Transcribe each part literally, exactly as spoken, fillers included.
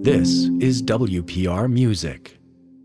This is W P R Music.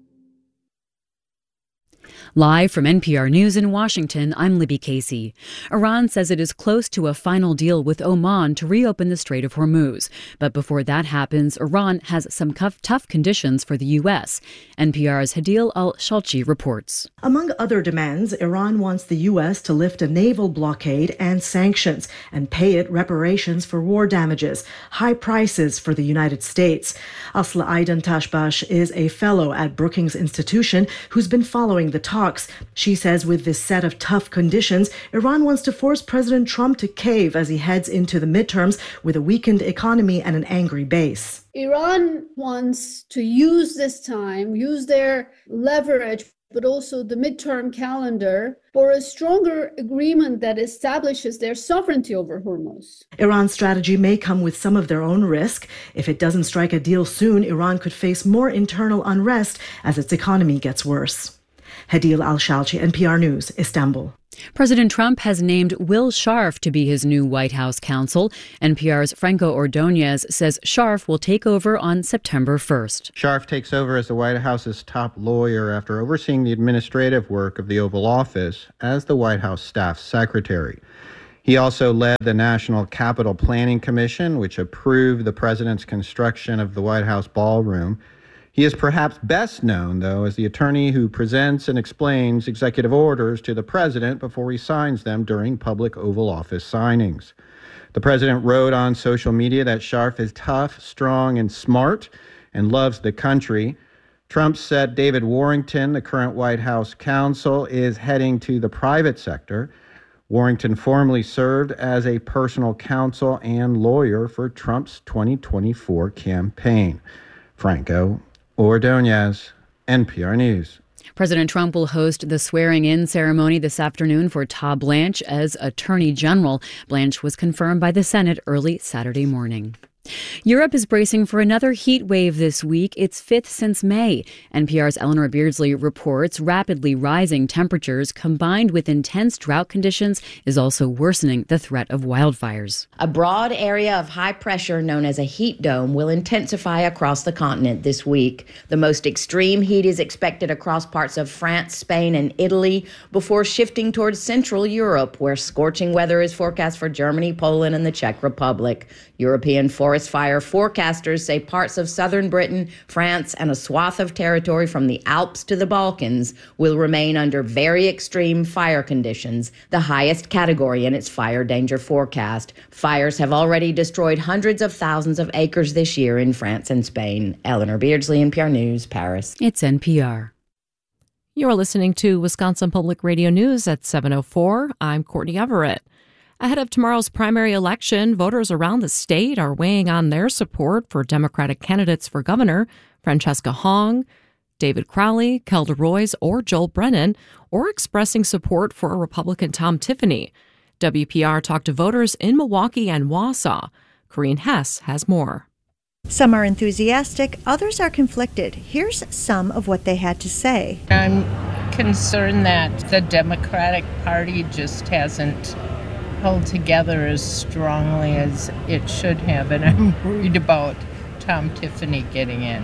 Live from N P R News in Washington, I'm Libby Casey. Iran says it is close to a final deal with Oman to reopen the Strait of Hormuz. But before that happens, Iran has some tough conditions for the U S. N P R's Hadil Al-Shalchi reports. Among other demands, Iran wants the U S to lift a naval blockade and sanctions and pay it reparations for war damages, high prices for the United States. Asla Aidan Tashbash is a fellow at Brookings Institution who's been following the talks. She says with this set of tough conditions, Iran wants to force President Trump to cave as he heads into the midterms with a weakened economy and an angry base. Iran wants to use this time, use their leverage, but also the midterm calendar for a stronger agreement that establishes their sovereignty over Hormuz. Iran's strategy may come with some of their own risk. If it doesn't strike a deal soon, Iran could face more internal unrest as its economy gets worse. Hadil Al-Shalchi, N P R News, Istanbul. President Trump has named Will Scharf to be his new White House counsel. N P R's Franco Ordonez says Scharf will take over on September first. Scharf takes over as the White House's top lawyer after overseeing the administrative work of the Oval Office as the White House staff secretary. He also led the National Capital Planning Commission, which approved the president's construction of the White House ballroom. He is perhaps best known, though, as the attorney who presents and explains executive orders to the president before he signs them during public Oval Office signings. The president wrote on social media that Scharf is tough, strong, and smart, and loves the country. Trump said David Warrington, the current White House counsel, is heading to the private sector. Warrington formerly served as a personal counsel and lawyer for Trump's twenty twenty-four campaign. Franco Ordonez, N P R News. President Trump will host the swearing-in ceremony this afternoon for Todd Blanche as Attorney General. Blanche was confirmed by the Senate early Saturday morning. Europe is bracing for another heat wave this week, its fifth since May. N P R's Eleanor Beardsley reports rapidly rising temperatures combined with intense drought conditions is also worsening the threat of wildfires. A broad area of high pressure known as a heat dome will intensify across the continent this week. The most extreme heat is expected across parts of France, Spain, and Italy before shifting towards Central Europe, where scorching weather is forecast for Germany, Poland, and the Czech Republic. European forest fire forecasters say parts of southern Britain, France, and a swath of territory from the Alps to the Balkans will remain under very extreme fire conditions, the highest category in its fire danger forecast. Fires have already destroyed hundreds of thousands of acres this year in France and Spain. Eleanor Beardsley, N P R News, Paris. It's N P R. You're listening to Wisconsin Public Radio News at seven oh four. I'm Courtney Everett. Ahead of tomorrow's primary election, voters around the state are weighing on their support for Democratic candidates for governor, Francesca Hong, David Crowley, Kelda Roys, or Joel Brennan, or expressing support for Republican Tom Tiffany. W P R talked to voters in Milwaukee and Wausau. Corinne Hess has more. Some are enthusiastic, others are conflicted. Here's some of what they had to say. I'm concerned that the Democratic Party just hasn't held together as strongly as it should have, and I'm worried about Tom Tiffany getting in.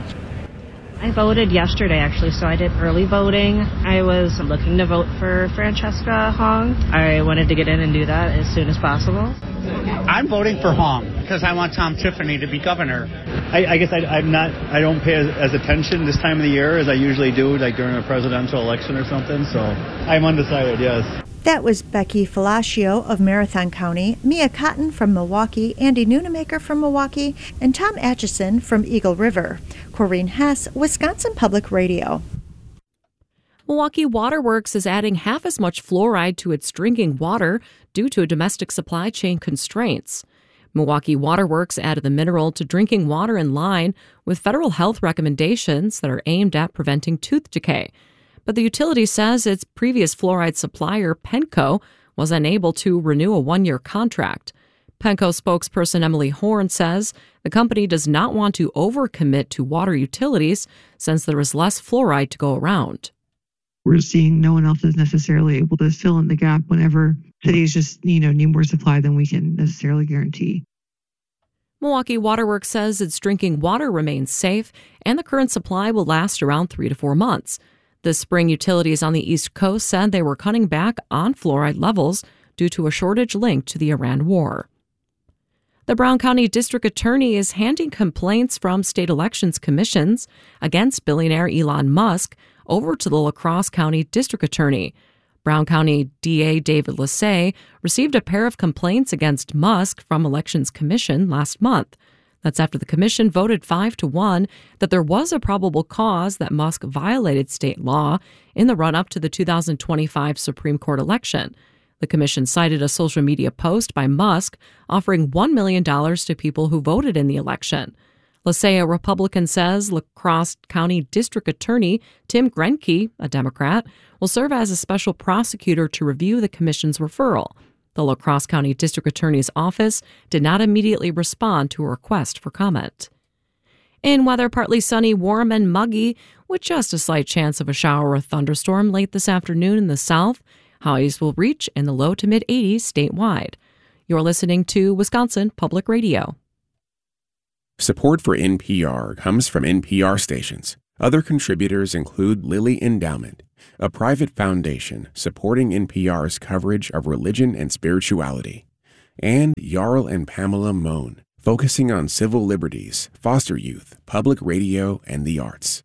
I voted yesterday, actually, so I did early voting. I was looking to vote for Francesca Hong. I wanted to get in and do that as soon as possible. I'm voting for Hong because I want Tom Tiffany to be governor. I, I guess I, I'm not. I don't pay as, as attention this time of the year as I usually do, like during a presidential election or something. So I'm undecided. Yes. That was Becky Falascio of Marathon County, Mia Cotton from Milwaukee, Andy Nunemaker from Milwaukee, and Tom Atchison from Eagle River. Corinne Hess, Wisconsin Public Radio. Milwaukee Waterworks is adding half as much fluoride to its drinking water due to domestic supply chain constraints. Milwaukee Waterworks added the mineral to drinking water in line with federal health recommendations that are aimed at preventing tooth decay. But the utility says its previous fluoride supplier, Penco, was unable to renew a one-year contract. Penco spokesperson Emily Horn says the company does not want to overcommit to water utilities since there is less fluoride to go around. We're seeing no one else is necessarily able to fill in the gap whenever cities just, you know, need more supply than we can necessarily guarantee. Milwaukee Waterworks says its drinking water remains safe and the current supply will last around three to four months. This spring, utilities on the East Coast said they were cutting back on fluoride levels due to a shortage linked to the Iran war. The Brown County District Attorney is handing complaints from state elections commissions against billionaire Elon Musk over to the La Crosse County District Attorney. Brown County D A David Lassay received a pair of complaints against Musk from Elections Commission last month. That's after the commission voted five to one that there was a probable cause that Musk violated state law in the run-up to the two thousand twenty-five Supreme Court election. The commission cited a social media post by Musk offering one million dollars to people who voted in the election. Lassay, a Republican, says La Crosse County District Attorney Tim Grenke, a Democrat, will serve as a special prosecutor to review the commission's referral. The La Crosse County District Attorney's office did not immediately respond to a request for comment. In weather, partly sunny, warm, and muggy, with just a slight chance of a shower or thunderstorm late this afternoon in the south. Highs will reach in the low to mid-eighties statewide. You're listening to Wisconsin Public Radio. Support for N P R comes from N P R stations. Other contributors include Lilly Endowment, a private foundation supporting N P R's coverage of religion and spirituality, and Jarl and Pamela Mohn, focusing on civil liberties, foster youth, public radio, and the arts.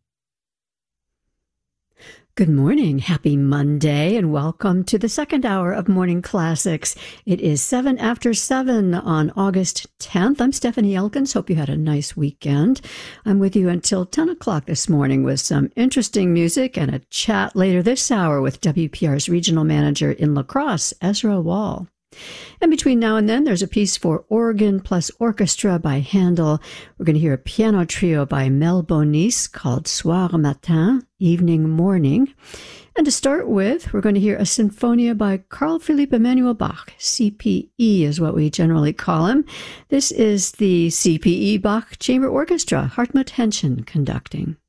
Good morning. Happy Monday and welcome to the second hour of Morning Classics. It is seven after seven on August tenth. I'm Stephanie Elkins. Hope you had a nice weekend. I'm with you until ten o'clock this morning with some interesting music and a chat later this hour with W P R's regional manager in La Crosse, Ezra Wall. And between now and then, there's a piece for organ plus orchestra by Handel. We're going to hear a piano trio by Mel Bonis called Soir Matin, Evening Morning. And to start with, we're going to hear a sinfonia by Carl Philipp Emanuel Bach. C P E is what we generally call him. This is the C P E Bach Chamber Orchestra, Hartmut Henschen conducting.